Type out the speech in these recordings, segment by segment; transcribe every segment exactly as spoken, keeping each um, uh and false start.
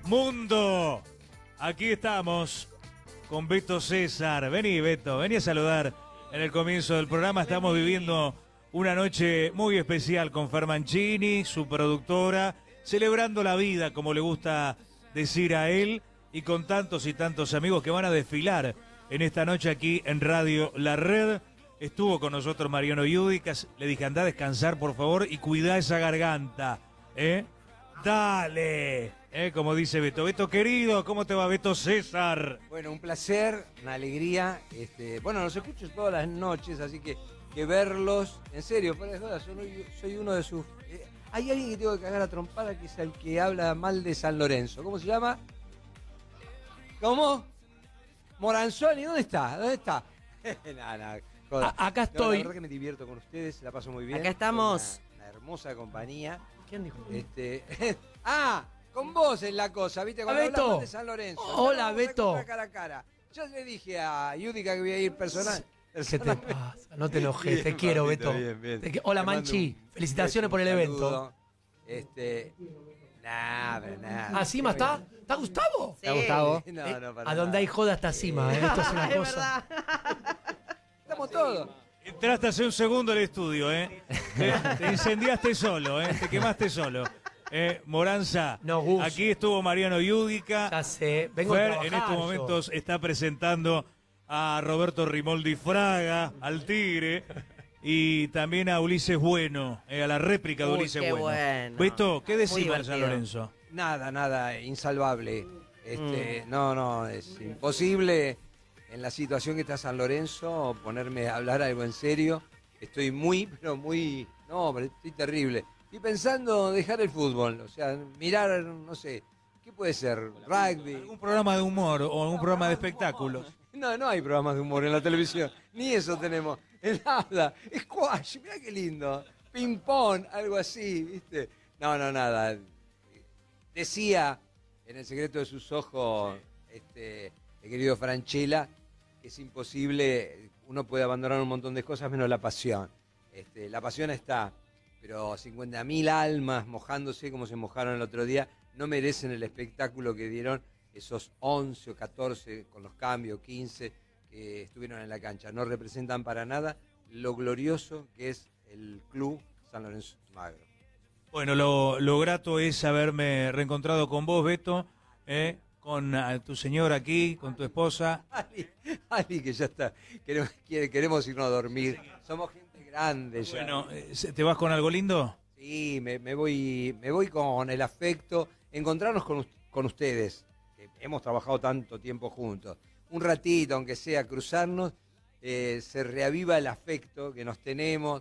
Mundo, aquí estamos con Beto César. Vení, Beto, vení a saludar en el comienzo del programa. Estamos viviendo una noche muy especial con Fer Mancini, su productora, celebrando la vida, como le gusta decir a él, y con tantos y tantos amigos que van a desfilar en esta noche aquí en Radio La Red. Estuvo con nosotros Mariano Yudica, le dije, anda a descansar, por favor, y cuidá esa garganta, ¿eh? Dale, ¿eh? Como dice Beto. Beto querido, ¿cómo te va, Beto César? Bueno, un placer, una alegría. Este, bueno, los escucho todas las noches, así que, que verlos, en serio, fuera de joda, soy, soy uno de sus... Eh, hay alguien que tengo que cagar a trompada, que es el que habla mal de San Lorenzo. ¿Cómo se llama? ¿Cómo? Moranzoni, ¿dónde está? ¿Dónde está? nah, nah, joda. A- acá No, estoy. la verdad que me divierto con ustedes, la paso muy bien. Acá estamos. Una, una hermosa compañía. ¿Quién dijo? Este, ah, con vos es la cosa, ¿viste? Cuando Ah, Beto. hablamos de San Lorenzo. Hola, Vamos a Beto. encontrar cara a cara. Yo le dije a Yudica que voy a ir personal. ¿Qué te pasa? No te enojes, te Bien, quiero, papito, Beto. bien, bien. Te qui- Hola, Te mando Manchi. un Felicitaciones beso, por el un evento. saludo. Este. Nah, pero nada. ¿Ah, Cima está? ¿Está Gustavo? Sí. ¿Está Gustavo? Eh, No, no, para a donde nada. hay joda hasta Cima, ¿eh? Esto es una Es cosa. verdad. Estamos todos. Entraste hace un segundo al estudio, ¿eh? Te, te incendiaste solo, ¿eh? Te quemaste solo. Eh, Moranza, No, Gus. aquí estuvo Mariano Yudica. Ya sé. Vengo a Fer trabajar en estos yo. momentos está presentando a Roberto Rimoldi Fraga, al Tigre, y también a Ulises Bueno, eh, a la réplica de Uy, Ulises qué Bueno. bueno. Beto, ¿qué Muy decimos de San divertido. Lorenzo? Nada, nada, insalvable. Este, Mm. No, no, es imposible en la situación que está San Lorenzo ponerme a hablar algo en serio. Estoy muy, pero muy... No, pero estoy terrible. Estoy pensando dejar el fútbol, o sea, mirar, no sé, ¿qué puede ser? Rugby. ¿Algún programa de humor o algún programa de espectáculos? No, no hay programas de humor en la televisión, ni eso tenemos. En nada, squash, mirá qué lindo. Ping pong, algo así, ¿viste? No, no, nada. Decía en El secreto de sus ojos, este, el querido Franchella, que es imposible, uno puede abandonar un montón de cosas menos la pasión. Este, la pasión está, pero cincuenta mil almas mojándose como se mojaron el otro día, no merecen el espectáculo que dieron esos once o catorce con los cambios, quince que estuvieron en la cancha. No representan para nada lo glorioso que es el club San Lorenzo Magro. Bueno, lo, lo grato es haberme reencontrado con vos, Beto, eh, con a tu señora aquí, con tu esposa. Ali, Ali, que ya está, queremos, quiere- queremos irnos a dormir. Somos gente grande ya. Bueno, eh, ¿te vas con algo lindo? Sí, me, me voy, me voy con el afecto, encontrarnos con, us- con ustedes, que hemos trabajado tanto tiempo juntos. Un ratito, aunque sea cruzarnos, eh, se reaviva el afecto que nos tenemos,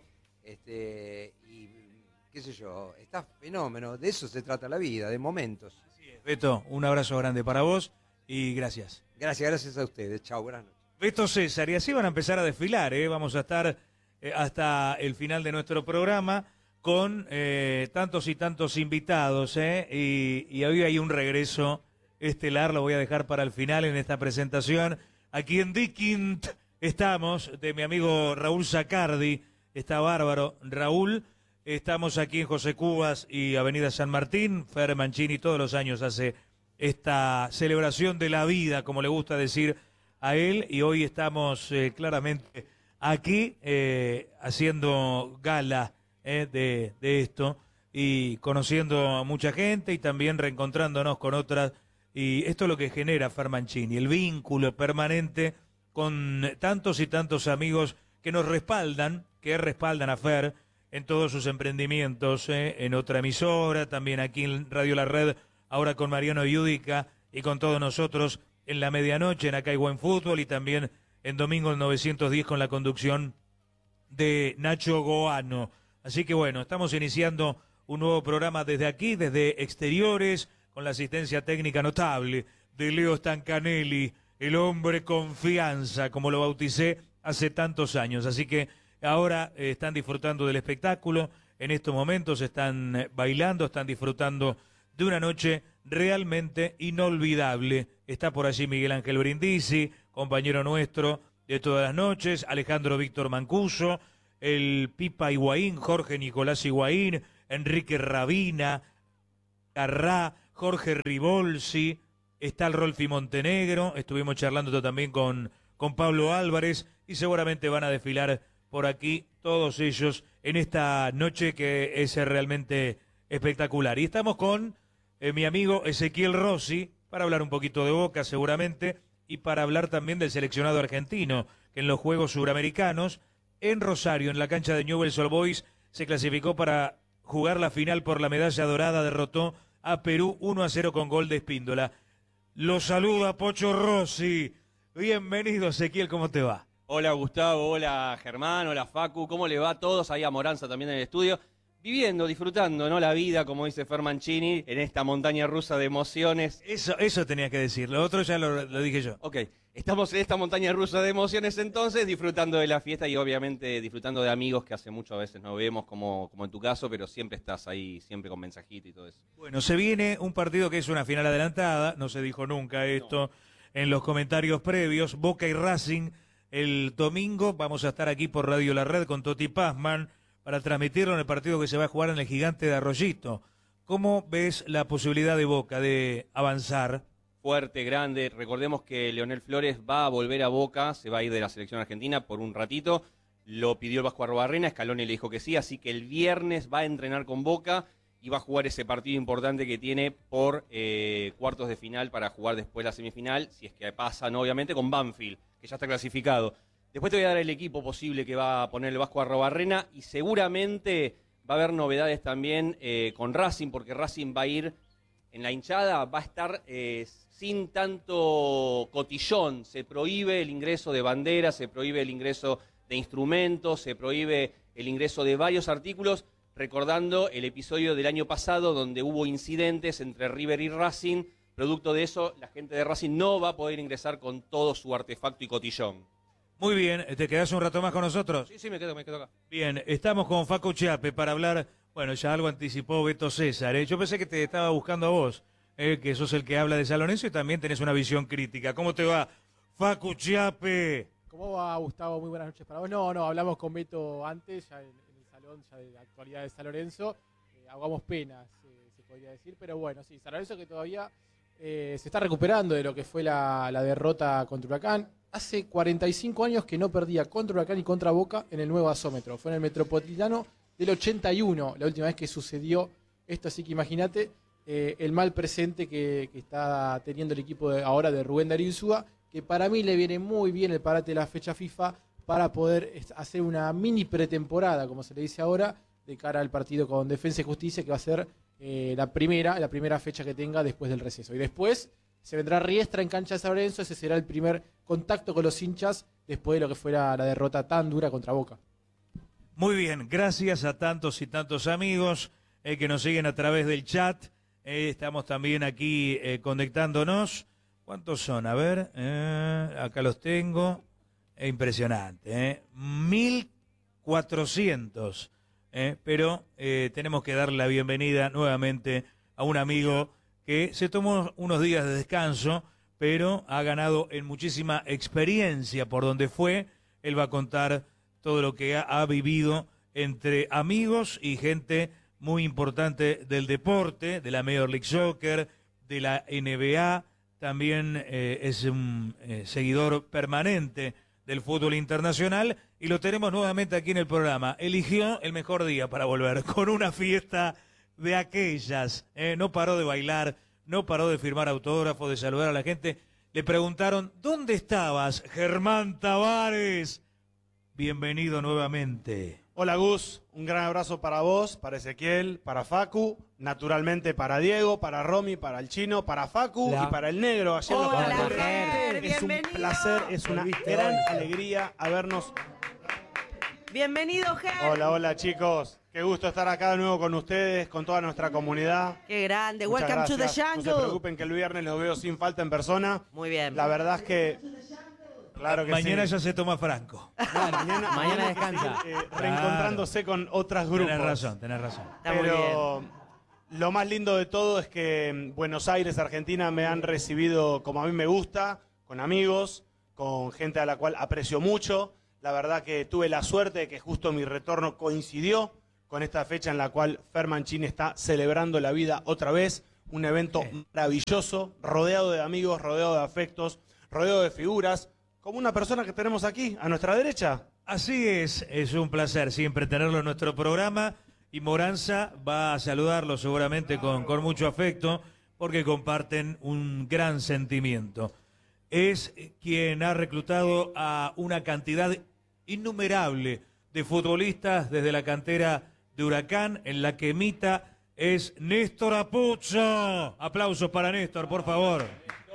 este, y qué sé yo, está fenómeno, de eso se trata la vida, de momentos. Beto, un abrazo grande para vos y gracias. Gracias, gracias a ustedes. Chao, buenas noches. Beto César, y así van a empezar a desfilar, ¿eh? Vamos a estar eh, hasta el final de nuestro programa con eh, tantos y tantos invitados, ¿eh? Y, y hoy hay un regreso estelar, lo voy a dejar para el final en esta presentación. Aquí en Dickint estamos, de mi amigo Raúl Zacardi, está bárbaro Raúl. Estamos aquí en José Cubas y Avenida San Martín. Fer Mancini todos los años hace esta celebración de la vida, como le gusta decir a él, y hoy estamos eh, claramente aquí eh, haciendo gala eh, de, de esto y conociendo a mucha gente y también reencontrándonos con otras, y esto es lo que genera Fer Mancini, el vínculo permanente con tantos y tantos amigos que nos respaldan, que respaldan a Fer en todos sus emprendimientos, eh, en otra emisora, también aquí en Radio La Red, ahora con Mariano Yudica y con todos nosotros en la medianoche, en Acá hay Buen Fútbol, y también en Domingo el novecientos diez con la conducción de Nacho Goano. Así que bueno, estamos iniciando un nuevo programa desde aquí, desde exteriores, con la asistencia técnica notable de Leo Stancanelli, el hombre confianza, como lo bauticé hace tantos años. Así que ahora eh, están disfrutando del espectáculo, en estos momentos están eh, bailando, están disfrutando de una noche realmente inolvidable. Está por allí Miguel Ángel Brindisi, compañero nuestro de todas las noches, Alejandro Víctor Mancuso, el Pipa Higuaín, Jorge Nicolás Higuaín, Enrique Rabina, Carrá, Jorge Ribolsi, está el Rolfi Montenegro, estuvimos charlando también con, con Pablo Álvarez y seguramente van a desfilar por aquí todos ellos en esta noche que es realmente espectacular. Y estamos con eh, mi amigo Ezequiel Rossi para hablar un poquito de Boca seguramente y para hablar también del seleccionado argentino que en los Juegos Suramericanos en Rosario, en la cancha de Newell's Old Boys, se clasificó para jugar la final por la medalla dorada, derrotó a Perú uno a cero con gol de Espíndola. Lo saluda Pocho Rossi. Bienvenido, Ezequiel, ¿cómo te va? Hola Gustavo, hola Germán, hola Facu, ¿cómo le va a todos? Ahí a Moranza también en el estudio. Viviendo, disfrutando, ¿no? La vida, como dice Fer Mancini, en esta montaña rusa de emociones. Eso, eso tenías que decir, lo otro ya lo, lo dije yo. Ok, estamos en esta montaña rusa de emociones entonces, disfrutando de la fiesta y obviamente disfrutando de amigos que hace mucho a veces no vemos, como, como en tu caso, pero siempre estás ahí, siempre con mensajito y todo eso. Bueno, se viene un partido que es una final adelantada, no se dijo nunca esto no. En los comentarios previos, Boca y Racing, el domingo vamos a estar aquí por Radio La Red con Toti Pazman, para transmitirlo en el partido que se va a jugar en el Gigante de Arroyito. ¿Cómo ves la posibilidad de Boca de avanzar? Fuerte, grande. Recordemos que Leonel Flores va a volver a Boca, se va a ir de la selección argentina por un ratito. Lo pidió el Vasco Arruabarrena, Scaloni le dijo que sí, así que el viernes va a entrenar con Boca y va a jugar ese partido importante que tiene por eh, cuartos de final para jugar después la semifinal, si es que pasan obviamente con Banfield, que ya está clasificado. Después te voy a dar el equipo posible que va a poner el Vasco Arruabarrena y seguramente va a haber novedades también eh, con Racing, porque Racing va a ir en la hinchada, va a estar eh, sin tanto cotillón. Se prohíbe el ingreso de banderas, se prohíbe el ingreso de instrumentos, se prohíbe el ingreso de varios artículos, recordando el episodio del año pasado donde hubo incidentes entre River y Racing. Producto de eso, la gente de Racing no va a poder ingresar con todo su artefacto y cotillón. Muy bien, ¿te quedás un rato más con nosotros? Sí, sí, me quedo, me quedo acá. Bien, estamos con Facu Chiappe para hablar, bueno, ya algo anticipó Beto César, ¿eh? Yo pensé que te estaba buscando a vos, ¿eh? Que sos el que habla de San Lorenzo y también tenés una visión crítica. ¿Cómo te va, Facu Chiappe? ¿Cómo va, Gustavo? Muy buenas noches para vos. No, no, hablamos con Beto antes, ya en, en el salón ya de la actualidad de San Lorenzo. Eh, ahogamos penas, eh, se podría decir, pero bueno, sí, San Lorenzo que todavía eh, se está recuperando de lo que fue la, la derrota contra Huracán. Hace cuarenta y cinco años que no perdía contra Huracán y contra Boca en el nuevo gasómetro. Fue en el Metropolitano del ochenta y uno, la última vez que sucedió esto. Así que imagínate eh, el mal presente que, que está teniendo el equipo de, ahora de Rubén Darío Insúa, que para mí le viene muy bien el parate de la fecha FIFA para poder hacer una mini pretemporada, como se le dice ahora, de cara al partido con Defensa y Justicia, que va a ser eh, la primera, la primera fecha que tenga después del receso. Y después se vendrá Riestra en cancha de San Lorenzo, ese será el primer contacto con los hinchas después de lo que fuera la derrota tan dura contra Boca. Muy bien, gracias a tantos y tantos amigos eh, que nos siguen a través del chat. Eh, estamos también aquí eh, conectándonos. ¿Cuántos son? A ver, eh, acá los tengo. Eh, impresionante, ¿eh? mil cuatrocientos. Eh, pero eh, tenemos que darle la bienvenida nuevamente a un amigo que se tomó unos días de descanso, pero ha ganado en muchísima experiencia por donde fue. Él va a contar todo lo que ha, ha vivido entre amigos y gente muy importante del deporte, de la Major League Soccer, de la N B A. También eh, es un eh, seguidor permanente del fútbol internacional y lo tenemos nuevamente aquí en el programa. Eligió el mejor día para volver con una fiesta de aquellas, eh, no paró de bailar, no paró de firmar autógrafos, de saludar a la gente. Le preguntaron, ¿dónde estabas, Germán Tavares? Bienvenido nuevamente. Hola Gus, un gran abrazo para vos, para Ezequiel, para Facu, naturalmente para Diego, para Romy, para el Chino, para Facu Hola. y para el Negro. Ayer nos Hola, conocimos. Ger, Es un bienvenido. placer, es una gran alegría habernos... Bienvenido, Ger. Hola, hola chicos, qué gusto estar acá de nuevo con ustedes, con toda nuestra comunidad. Qué grande. Muchas Welcome to the gracias. jungle. No se preocupen que el viernes los veo sin falta en persona. Muy bien. La verdad es que... Claro que Mañana sí. ya se toma Franco. Claro, mañana, Mañana hay que descansa. seguir, eh, reencontrándose con otros grupos. Tenés razón, tenés razón. Está muy Pero lo más lindo de todo es que en Buenos Aires, Argentina, me han recibido como a mí me gusta, con amigos, con gente a la cual aprecio mucho. La verdad que tuve la suerte de que justo mi retorno coincidió con esta fecha en la cual Fer Mancini está celebrando la vida otra vez. un evento Sí. maravilloso, rodeado de amigos, rodeado de afectos, rodeado de figuras, como una persona que tenemos aquí, a nuestra derecha. Así es, es un placer siempre tenerlo en nuestro programa y Moranza va a saludarlo seguramente con, con mucho afecto porque comparten un gran sentimiento. Es quien ha reclutado a una cantidad innumerable de futbolistas desde la cantera de Huracán, en la que imita es Néstor Apuzzo. Aplausos para Néstor, por favor.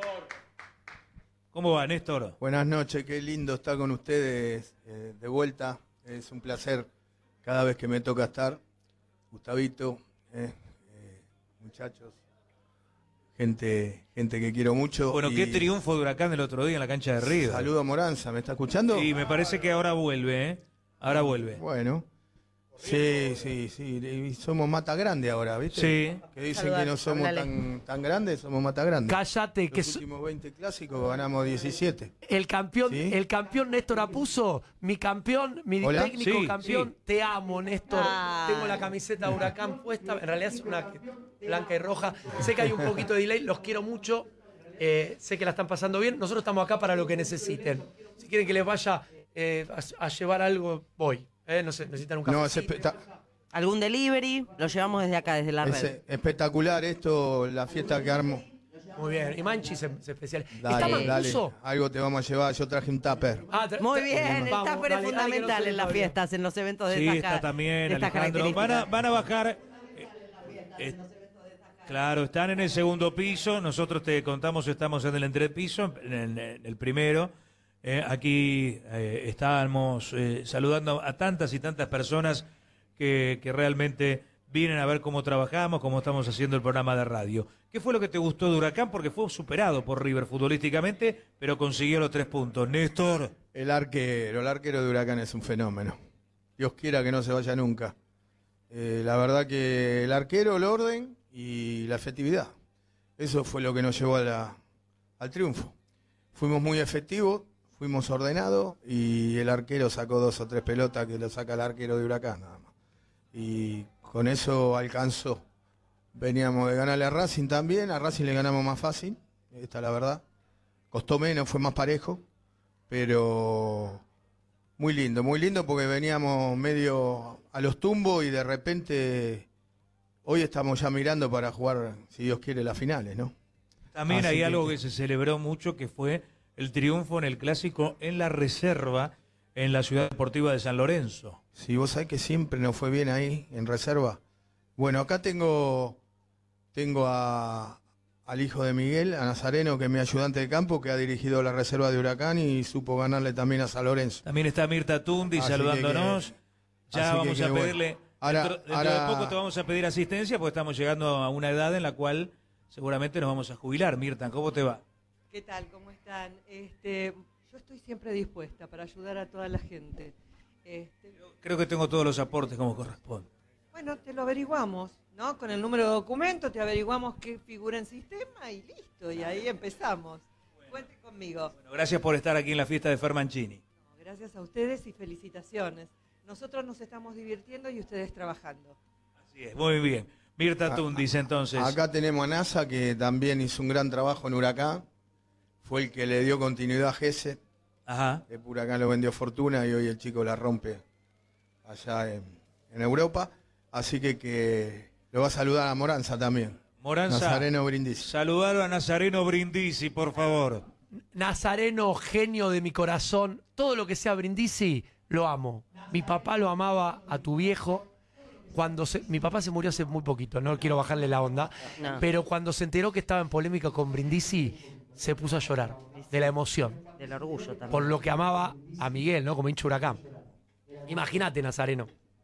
¿Cómo va, Néstor? Buenas noches, qué lindo estar con ustedes eh, de vuelta. Es un placer cada vez que me toca estar. Gustavito, eh, eh, muchachos, gente gente que quiero mucho. Bueno, y qué triunfo de Huracán el otro día en la cancha de River. Saludo a Moranza, ¿me está escuchando? Y me parece que ahora vuelve, ¿eh? Ahora vuelve. Bueno. Sí, sí, sí. Y somos mata grande ahora, ¿viste? Sí. Que dicen Saludar, que no somos hablale. tan, tan grandes, somos mata grandes. Cállate, que Los so- últimos veinte clásicos ganamos diecisiete. el campeón, ¿Sí? el campeón Néstor Apuzzo, mi campeón, mi Hola. técnico Sí, campeón, sí. te amo, Néstor. Ah. Tengo la camiseta de Huracán puesta, en realidad es una blanca y roja. Sé que hay un poquito de delay, los quiero mucho. Eh, sé que la están pasando bien. Nosotros estamos acá para lo que necesiten. Si quieren que les vaya eh, a, a llevar algo, voy. Eh, no sé, necesitan un café. No, es, especta- ¿Algún delivery? Lo llevamos desde acá, desde la es red. espectacular esto, la fiesta que armo. Muy bien. Y Manchi es, es especial. ¿Está Dale, dale, Mancuso? algo te vamos a llevar. Yo traje un tupper. Ah, tra- Muy tra- bien, el Vamos, tupper dale, es dale, que no fundamental se en las olvide. fiestas, en los eventos de Sí, estas está ca- también de estas Alejandro. Van a, características. van a bajar. eh, eh, claro, están en el segundo piso. Nosotros te contamos, estamos en el entrepiso, en el, en el primero. Eh, aquí eh, estábamos eh, saludando a tantas y tantas personas que, que realmente vienen a ver cómo trabajamos, cómo estamos haciendo el programa de radio. ¿Qué fue lo que te gustó de Huracán? Porque fue superado por River futbolísticamente, pero consiguió los tres puntos. Néstor. El arquero, el arquero de Huracán es un fenómeno. Dios quiera que no se vaya nunca. Eh, la verdad que el arquero, el orden y la efectividad. Eso fue lo que nos llevó a la- al triunfo. Fuimos muy efectivos, fuimos ordenados y el arquero sacó dos o tres pelotas que lo saca el arquero de Huracán nada más. Y con eso alcanzó. Veníamos de ganarle a Racing también, a Racing le ganamos más fácil, esta es la verdad. Costó menos, fue más parejo, pero muy lindo, muy lindo porque veníamos medio a los tumbos y de repente hoy estamos ya mirando para jugar, si Dios quiere, las finales, ¿no? También Así hay que- algo que se celebró mucho, que fue el triunfo en el Clásico en la reserva en la Ciudad Deportiva de San Lorenzo. Si vos sabés que siempre nos fue bien ahí, en reserva. Bueno, acá tengo, tengo a, al hijo de Miguel, a Nazareno, que es mi ayudante de campo, que ha dirigido la reserva de Huracán y supo ganarle también a San Lorenzo. También está Mirta Tundi Así saludándonos. que- ya así que vamos qué a bueno. pedirle, Ahora- dentro, dentro ahora- de poco te vamos a pedir asistencia porque estamos llegando a una edad en la cual seguramente nos vamos a jubilar. Mirta, ¿cómo te va? ¿Qué tal? ¿Cómo están? Este, yo estoy siempre dispuesta para ayudar a toda la gente. Este, Creo que tengo todos los aportes como corresponde. bueno, te lo averiguamos, ¿no? Con el número de documento te averiguamos qué figura en sistema y listo, y ahí empezamos. Cuente conmigo. Bueno, gracias por estar aquí en la fiesta de Fermancini. Gracias a ustedes y felicitaciones. Nosotros nos estamos divirtiendo y ustedes trabajando. Así es, muy bien. Mirta Tundis, entonces. Acá tenemos a NASA, que también hizo un gran trabajo en Huracán. Fue el que le dio continuidad a Gese. Ajá. De Huracán lo vendió Fortuna y hoy el chico la rompe allá en, en Europa. Así que, que lo va a saludar a Moranza también. Moranza, Nazareno Brindisi. saludar a Nazareno Brindisi, por favor. Nazareno, genio de mi corazón. Todo lo que sea Brindisi, lo amo. Mi papá lo amaba a tu viejo. Cuando se- mi papá se murió hace muy poquito, no quiero bajarle la onda, No. pero cuando se enteró que estaba en polémica con Brindisi, se puso a llorar de la emoción, Del orgullo también. por lo que amaba a Miguel, ¿no? Como hincha Huracán. Imagínate, Nazareno.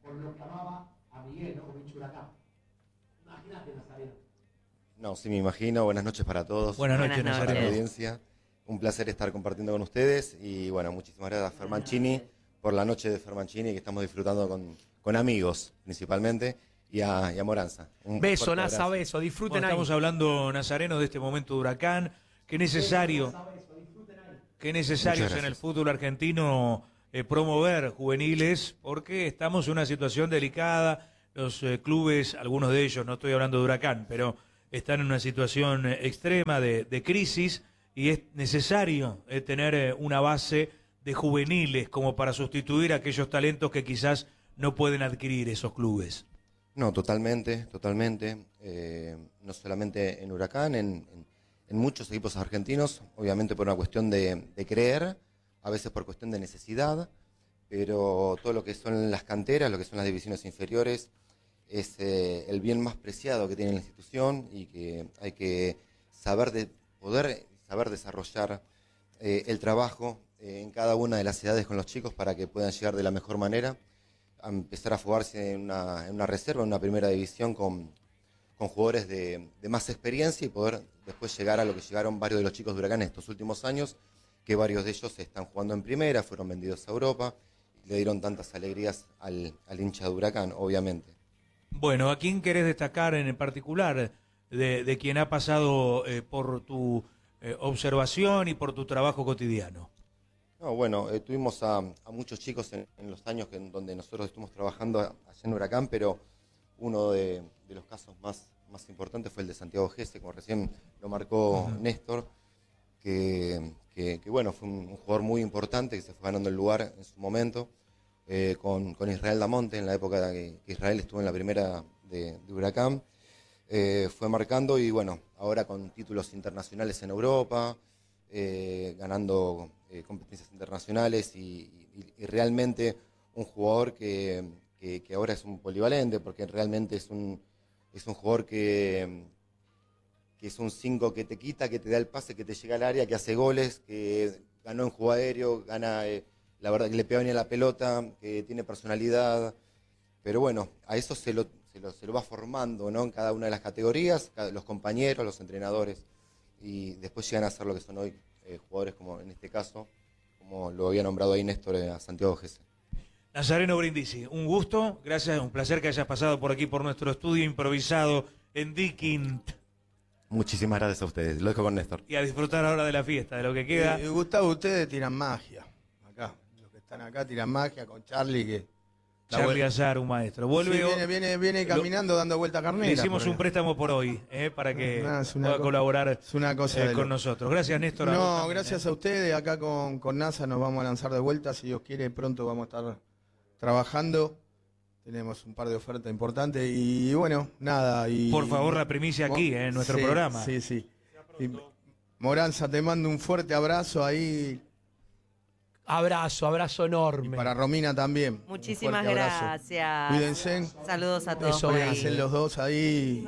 No, sí me imagino. Buenas noches para todos. Buenas Buenas noches, noches. para la Nazareno. audiencia. Un placer estar compartiendo con ustedes y bueno, muchísimas gracias a Fermancini por la noche de Fermancini que estamos disfrutando con, con amigos principalmente y a, y a Moranza. Un Beso, fuerte Nasa, abrazo. beso. Disfruten Bueno, ahí. estamos hablando, Nazareno, de este momento de Huracán. Qué necesario, qué necesario Muchas es en el gracias. fútbol argentino eh, promover juveniles, porque estamos en una situación delicada. Los eh, clubes, algunos de ellos, no estoy hablando de Huracán, pero están en una situación eh, extrema de, de crisis y es necesario eh, tener eh, una base de juveniles como para sustituir a aquellos talentos que quizás no pueden adquirir esos clubes. No, totalmente, totalmente. Eh, no solamente en Huracán, en, en, en muchos equipos argentinos, obviamente por una cuestión de, de creer, a veces por cuestión de necesidad, pero todo lo que son las canteras, lo que son las divisiones inferiores, es eh, el bien más preciado que tiene la institución y que hay que saber de, poder saber desarrollar eh, el trabajo eh, en cada una de las edades con los chicos para que puedan llegar de la mejor manera a empezar a fugarse en una, en una reserva, en una primera división con, con jugadores de, de más experiencia y poder después llegar a lo que llegaron varios de los chicos de Huracán en estos últimos años, que varios de ellos están jugando en primera, fueron vendidos a Europa y le dieron tantas alegrías al, al hincha de Huracán, obviamente. Bueno, ¿a quién querés destacar en particular de, de quien ha pasado eh, por tu eh, observación y por tu trabajo cotidiano? No, bueno, eh, tuvimos a, a muchos chicos en, en los años que, en donde nosotros estuvimos trabajando allá en Huracán, pero uno de, de los casos más, más importantes fue el de Santiago Gese, como recién lo marcó uh-huh. Néstor, que, que, que bueno, fue un, un jugador muy importante que se fue ganando el lugar en su momento, eh, con, con Israel Damonte, en la época que, que Israel estuvo en la primera de, de Huracán, eh, fue marcando y bueno, ahora con títulos internacionales en Europa, eh, ganando eh, competencias internacionales y, y, y realmente un jugador que, que, que ahora es un polivalente, porque realmente es un, es un jugador que, que es un cinco que te quita, que te da el pase, que te llega al área, que hace goles, que ganó en juego aéreo, gana, eh, la verdad que le pega bien a la pelota, que tiene personalidad, pero bueno, a eso se lo, se lo, se lo va formando, ¿no? En cada una de las categorías, cada, los compañeros, los entrenadores, y después llegan a ser lo que son hoy eh, jugadores como en este caso, como lo había nombrado ahí Néstor, eh, a Santiago Gese. Nazareno Brindisi, un gusto, gracias, un placer que hayas pasado por aquí por nuestro estudio improvisado en Dickint. Muchísimas gracias a ustedes, lo dejo con Néstor. Y a disfrutar ahora de la fiesta, de lo que queda. Eh, Gustavo, ustedes tiran magia, acá, los que están acá tiran magia con Charlie, que... Charlie Azar, un maestro. Vuelve, sí, viene, viene, viene caminando lo, dando vuelta a Carnera. Le hicimos un préstamo por hoy, eh, para que no, pueda colaborar es una cosa eh, de con lo... nosotros. Gracias, Néstor. No, también, gracias eh. a ustedes. Acá con, con NASA nos vamos a lanzar de vuelta. Si Dios quiere, pronto vamos a estar trabajando. Tenemos un par de ofertas importantes y bueno, nada. Y, por favor, la primicia aquí, eh, en nuestro sí, programa. Sí, sí. Y, Moranza, te mando un fuerte abrazo ahí. Abrazo, abrazo enorme. Y para Romina también. Muchísimas gracias. Cuídense. Saludos a todos. Eso hacen los dos ahí.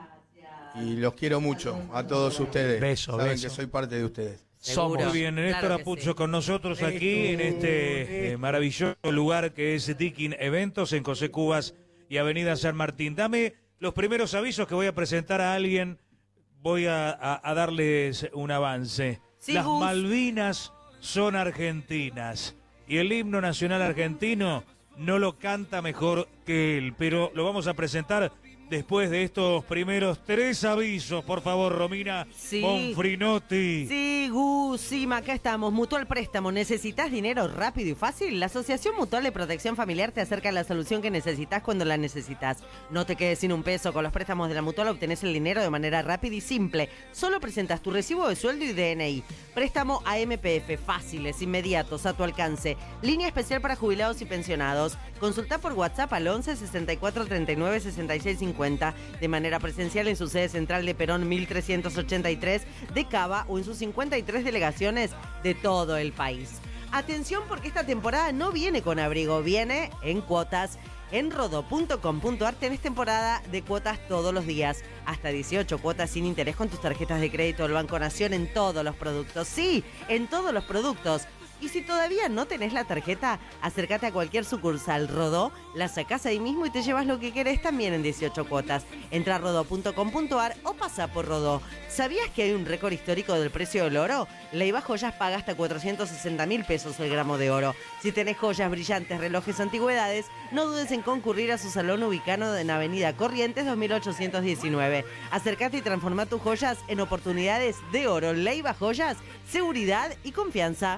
Y los quiero mucho a todos ustedes. Beso, Saben beso. que soy parte de ustedes. Somos. Muy bien, Néstor Claro que Apuzzo sí. con nosotros aquí en este eh, maravilloso lugar que es Dickint Eventos en José Cubas y Avenida San Martín. Dame los primeros avisos que voy a presentar a alguien. Voy a, a, a darles un avance. Sí, Las Gus. Malvinas son argentinas y el himno nacional argentino no lo canta mejor que él, pero lo vamos a presentar después de estos primeros tres avisos. Por favor, Romina Sí. Monfrinotti. Sí, Gus, sí, acá estamos. Mutual Préstamo. ¿Necesitas dinero rápido y fácil? La Asociación Mutual de Protección Familiar te acerca a la solución que necesitas cuando la necesitas. No te quedes sin un peso. Con los préstamos de la Mutual obtenés el dinero de manera rápida y simple. Solo presentas tu recibo de sueldo y D N I. Préstamo a M P F. Fáciles, inmediatos, a tu alcance. Línea especial para jubilados y pensionados. Consulta por WhatsApp al once sesenta y cuatro treinta y nueve sesenta y seis cincuenta. De manera presencial en su sede central de Perón mil trescientos ochenta y tres de Cava o en sus cincuenta y tres delegaciones de todo el país. Atención porque esta temporada no viene con abrigo, viene en cuotas. En rodó punto com punto ar tenés temporada de cuotas todos los días. Hasta dieciocho cuotas sin interés con tus tarjetas de crédito del Banco Nación en todos los productos. Sí, en todos los productos. Y si todavía no tenés la tarjeta, acércate a cualquier sucursal Rodó, la sacás ahí mismo y te llevas lo que querés también en dieciocho cuotas. Entra a rodó punto com punto ar o pasa por Rodó. ¿Sabías que hay un récord histórico del precio del oro? Leiva Joyas paga hasta cuatrocientos sesenta mil pesos el gramo de oro. Si tenés joyas, brillantes, relojes, antigüedades, no dudes en concurrir a su salón ubicado en Avenida Corrientes dos mil ochocientos diecinueve. Acércate y transforma tus joyas en oportunidades de oro. Leiva Joyas, seguridad y confianza.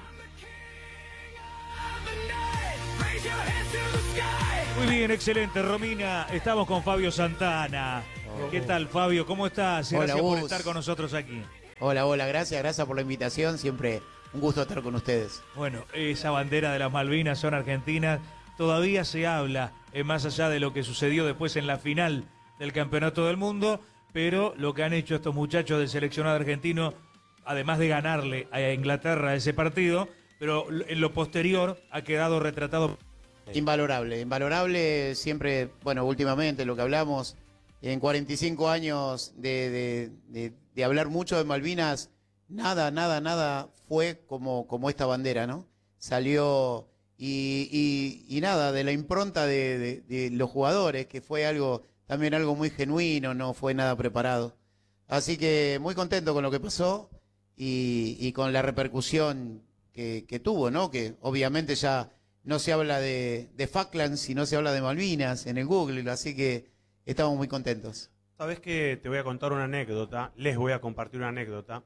Muy bien, excelente, Romina. Estamos con Fabio Santana. ¿Qué tal, Fabio? ¿Cómo estás? Hola, Gracias por Gus. estar con nosotros aquí. Hola, hola, gracias, gracias por la invitación, siempre un gusto estar con ustedes. Bueno, esa bandera de las Malvinas son argentinas. Todavía se habla, eh, más allá de lo que sucedió después en la final del Campeonato del Mundo, pero lo que han hecho estos muchachos del seleccionado argentino, además de ganarle a Inglaterra ese partido, pero en lo posterior ha quedado retratado. Invalorable, invalorable siempre, bueno, últimamente lo que hablamos, en cuarenta y cinco años de, de, de, de hablar mucho de Malvinas, nada, nada, nada fue como, como esta bandera, ¿no? Salió y, y, y nada, de la impronta de, de, de los jugadores, que fue algo, también algo muy genuino, no fue nada preparado. Así que muy contento con lo que pasó y, y con la repercusión que, que tuvo, ¿no? Que obviamente ya no se habla de, de Falklands, sino se habla de Malvinas en el Google, así que estamos muy contentos. Sabes que te voy a contar una anécdota, les voy a compartir una anécdota.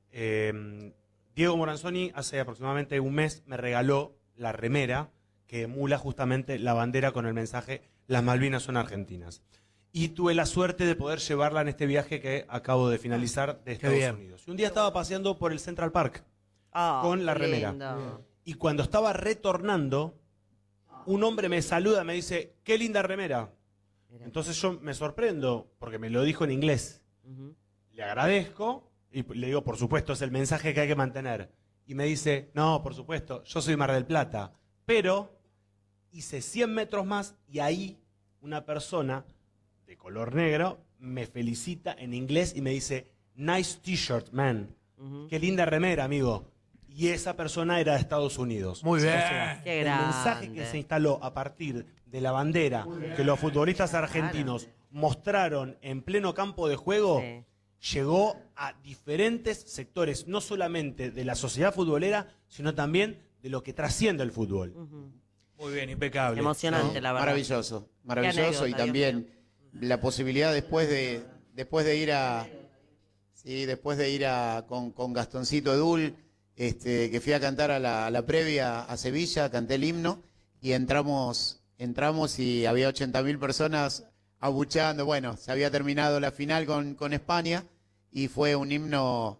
Eh, Diego Moranzoni hace aproximadamente un mes me regaló la remera que emula justamente la bandera con el mensaje "Las Malvinas son argentinas". Y tuve la suerte de poder llevarla en este viaje que acabo de finalizar de Estados bien. Unidos. Y un día estaba paseando por el Central Park Oh, con la qué remera. lindo. Y cuando estaba retornando, un hombre me saluda, me dice, "Qué linda remera". Entonces yo me sorprendo, porque me lo dijo en inglés. Ujú. Le agradezco y le digo, por supuesto, es el mensaje que hay que mantener. Y me dice, no, por supuesto, yo soy Mar del Plata. Pero hice cien metros más y ahí una persona de color negro me felicita en inglés y me dice, "Nice t-shirt, man". Ujú. Qué linda remera, amigo. Y esa persona era de Estados Unidos. Muy bien. O sea, Qué el mensaje que grande. se instaló a partir de la bandera que los futbolistas argentinos mostraron en pleno campo de juego, Sí. llegó a diferentes sectores, no solamente de la sociedad futbolera, sino también de lo que trasciende el fútbol. Ujú. Muy bien, impecable. Emocionante, la verdad. Maravilloso, maravilloso. anécdota, Y Dios también la posibilidad después de, después de ir a, sí, después de ir a, con, con Gastoncito Edul, este, que fui a cantar a la, a la previa a Sevilla, canté el himno y entramos, entramos y había ochenta mil personas abucheando. Bueno, se había terminado la final con, con España y fue un himno,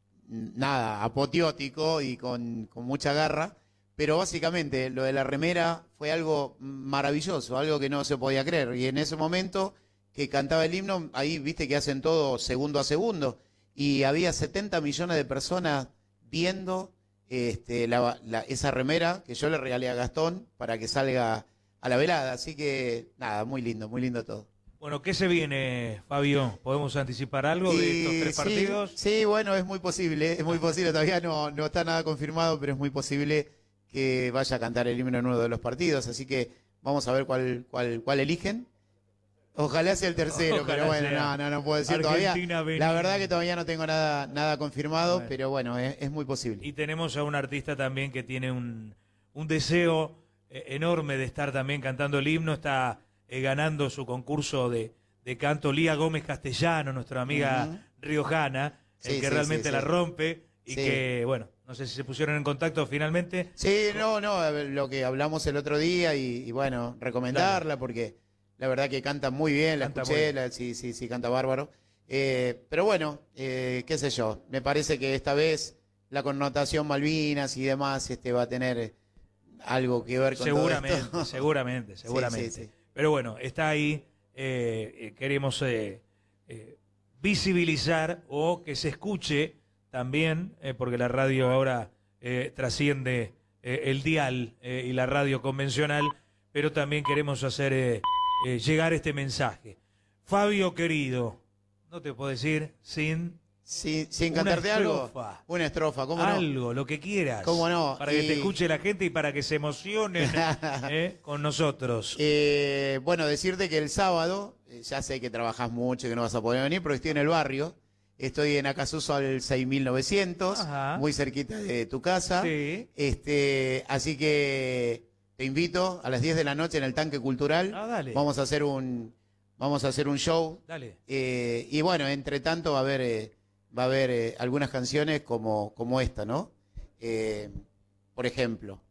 nada, apoteótico y con, con mucha garra. Pero básicamente lo de la remera fue algo maravilloso, algo que no se podía creer. Y en ese momento que cantaba el himno, ahí viste que hacen todo segundo a segundo. Y había setenta millones de personas viendo este, la- la- esa remera que yo le regalé a Gastón para que salga a la velada. Así que nada, muy lindo, muy lindo todo. Bueno, ¿qué se viene, Fabio? ¿Podemos anticipar algo de Y estos tres sí, partidos? Sí, bueno, es muy posible, es muy posible. Todavía no, no está nada confirmado, pero es muy posible que vaya a cantar el himno en uno de los partidos. Así que vamos a ver cuál, cuál, cuál eligen. Ojalá sea el tercero, Ojalá pero bueno, sea. no, no, no puedo decir Argentina, todavía. vení. La verdad que todavía no tengo nada, nada confirmado, Bueno. pero bueno, es, es muy posible. Y tenemos a un artista también que tiene un, un deseo eh, enorme de estar también cantando el himno. Está eh, ganando su concurso de, de canto Lía Gómez Castellano, nuestra amiga Ujú. riojana, el Sí, que sí, realmente sí, la sí. rompe y Sí. que, bueno, no sé si se pusieron en contacto finalmente. Sí, no, no, a ver, lo que hablamos el otro día y, y bueno, recomendarla porque la verdad que canta muy bien, la Canta muy escuché, bien. la- sí, sí, sí, canta bárbaro. Eh, pero bueno, eh, qué sé yo, me parece que esta vez la connotación Malvinas y demás este, va a tener eh, algo que ver con Seguramente, todo esto. seguramente, Sí, seguramente. sí, sí. Pero bueno, está ahí. eh, eh, queremos eh, eh, visibilizar o que se escuche también, eh, porque la radio ahora eh, trasciende eh, el dial eh, y la radio convencional, pero también queremos hacer eh, eh, llegar este mensaje. Fabio querido, no te puedo decir sin Sí, sin una cantarte algo. estrofa. Una estrofa, ¿cómo no? Algo, lo que quieras. ¿Cómo no? Para que te Y- escuche la gente y para que se emocionen eh, con nosotros. Eh, bueno, decirte que el sábado, eh, ya sé que trabajas mucho y que no vas a poder venir, pero estoy en el barrio. Estoy en Acasuso al seis mil novecientos, Ajá. muy cerquita de tu casa. Sí. Este, así que te invito a las diez de la noche en el Tanque Cultural. Ah, dale. Vamos a hacer un, vamos a hacer un show. Dale. Eh, y bueno, entre tanto va a haber, eh, va a haber eh, algunas canciones como, como esta, ¿no? Eh, por ejemplo,